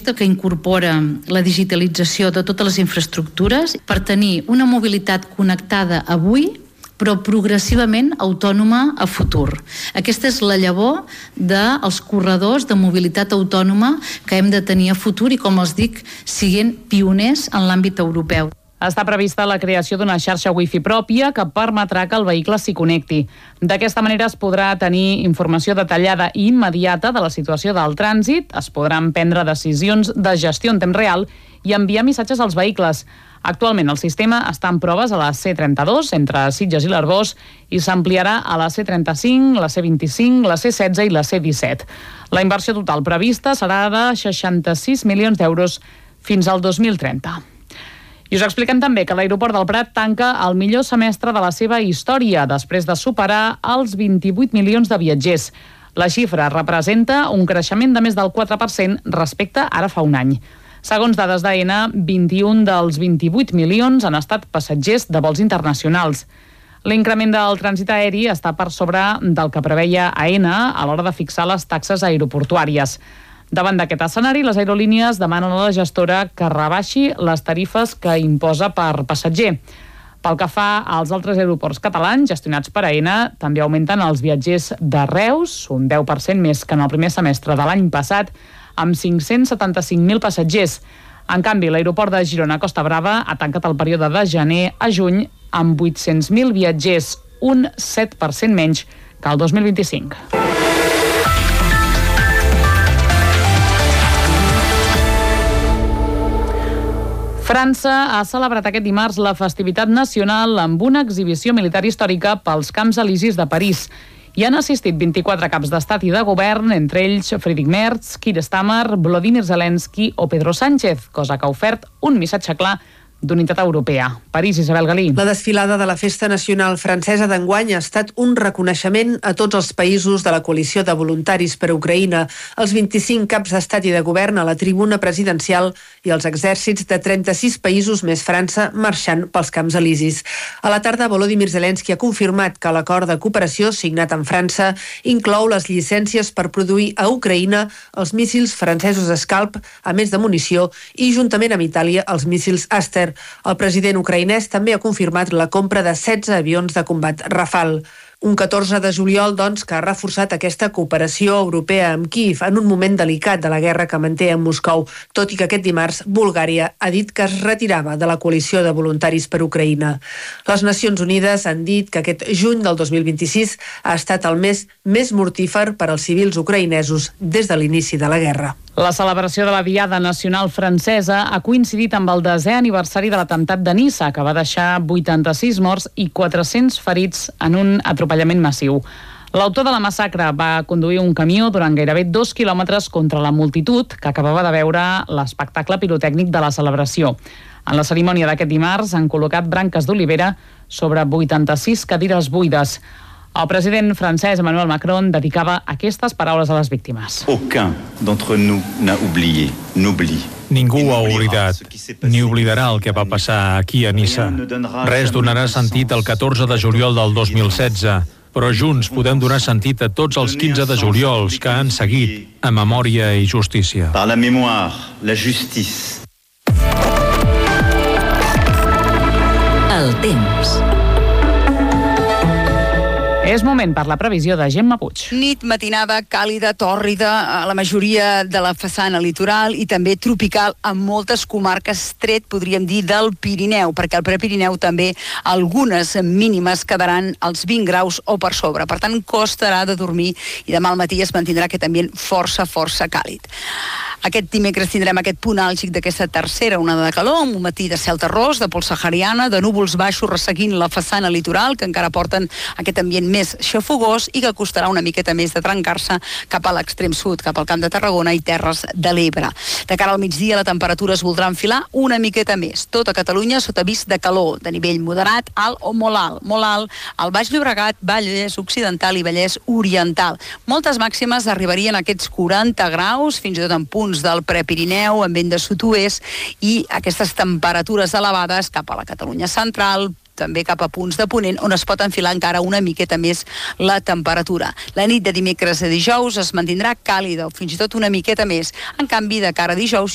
projecte que incorpora la digitalització de totes les infraestructures per tenir una mobilitat connectada avui, però progressivament autònoma a futur. Aquesta és la llavor dels corredors de mobilitat autònoma que hem de tenir a futur i, com els dic, siguent pioners en l'àmbit europeu. Està prevista la creació d'una xarxa wifi pròpia que permetrà que el vehicle s'hi connecti. D'aquesta manera es podrà tenir informació detallada i immediata de la situació del trànsit, es podran prendre decisions de gestió en temps real i enviar missatges als vehicles. Actualment el sistema està en proves a la C32, entre Sitges i l'Arboç, i s'ampliarà a la C35, la C25, la C16 i la C17. La inversió total prevista serà de 66 milions d'euros fins al 2030. I us expliquem també que l'aeroport del Prat tanca el millor semestre de la seva història, després de superar els 28 milions de viatgers. La xifra representa un creixement de més del 4% respecte ara fa un any. Segons dades d'AENA, 21 dels 28 milions han estat passatgers de vols internacionals. L'increment del trànsit aeri està per sobre del que preveia AENA a l'hora de fixar les taxes aeroportuàries. Davant d'aquest escenari, les aerolínies demanen a la gestora que rebaixi les tarifes que imposa per passatger. Pel que fa als altres aeroports catalans gestionats per AENA, també augmenten els viatgers de Reus, un 10% més que en el primer semestre de l'any passat, amb 575.000 passatgers. En canvi, l'aeroport de Girona-Costa Brava ha tancat el període de gener a juny amb 800.000 viatgers, un 7% menys que el 2025. França ha celebrat aquest dimarts la festivitat nacional amb una exhibició militar històrica pels Camps Elisis de París. Hi han assistit 24 caps d'estat i de govern, entre ells Friedrich Merz, Keir Starmer, Volodymyr Zelensky o Pedro Sánchez, cosa que ha ofert un missatge clar d'unitat europea. París, Isabel Galí. La desfilada de la Festa Nacional Francesa d'enguany ha estat un reconeixement a tots els països de la coalició de voluntaris per a Ucraïna, els 25 caps d'estat i de govern a la tribuna presidencial i els exèrcits de 36 països més França marxant pels Camps Elisis. A la tarda, Volodymyr Zelensky ha confirmat que l'acord de cooperació signat amb França inclou les llicències per produir a Ucraïna els míssils francesos Scalp, a més de munició, i juntament amb Itàlia els míssils Aster. El president ucraïnès també ha confirmat la compra de 16 avions de combat Rafale. Un 14 de juliol, doncs, que ha reforçat aquesta cooperació europea amb Kíev en un moment delicat de la guerra que manté amb Moscou, tot i que aquest dimarts Bulgària ha dit que es retirava de la coalició de voluntaris per Ucraïna. Les Nacions Unides han dit que aquest juny del 2026 ha estat el mes més mortífer per als civils ucraïnesos des de l'inici de la guerra. La celebració de la Diada Nacional Francesa ha coincidit amb el 10è aniversari de l'atemptat de Niça, que va deixar 86 morts i 400 ferits en un atropellament massiu. L'autor de la massacre va conduir un camió durant gairebé 2 quilòmetres contra la multitud que acabava de veure l'espectacle pirotècnic de la celebració. En la cerimònia d'aquest dimarts han col·locat branques d'olivera sobre 86 cadires buides. El president francès Emmanuel Macron dedicava aquestes paraules a les víctimes. Aucun d'entre nous n'a oublié, n'oublie. Ningú ha oblidat, ni oblidarà el que va passar aquí a Niça. Res donarà sentit el 14 de juliol del 2016, però junts podem donar sentit a tots els 15 de juliols que han seguit a memòria i justícia. Par la mémoire, la justice. El temps. És moment per la previsió de Gemma Puig. Nit matinada càlida, tòrrida a la majoria de la façana litoral i també tropical en moltes comarques, tret, podríem dir, del Pirineu, perquè al Prepirineu també algunes mínimes quedaran als 20 graus o per sobre. Per tant, costarà de dormir i demà al matí es mantindrà aquest ambient força càlid. Aquest dimecres tindrem aquest punt àlgid d'aquesta tercera onada de calor, amb un matí de cel terrós, de pols sahariana, de núvols baixos resseguint la façana litoral, que encara porten aquest ambient més xafogós i que costarà una miqueta més de trencar-se cap a l'extrem sud, cap al Camp de Tarragona i Terres de l'Ebre. De cara al migdia la temperatura es voldrà enfilar una miqueta més. Tota Catalunya sota avís de calor, de nivell moderat, alt o molt alt. Molt alt al Baix Llobregat, Vallès Occidental i Vallès Oriental. Moltes màximes arribarien a aquests 40 graus, fins i tot en punts del Prepirineu, amb vent de sud-oest, i aquestes temperatures elevades cap a la Catalunya central, també cap a punts de ponent, on es pot enfilar encara una miqueta més la temperatura. La nit de dimecres a dijous es mantindrà càlida, o fins i tot una miqueta més. En canvi, de cara a dijous,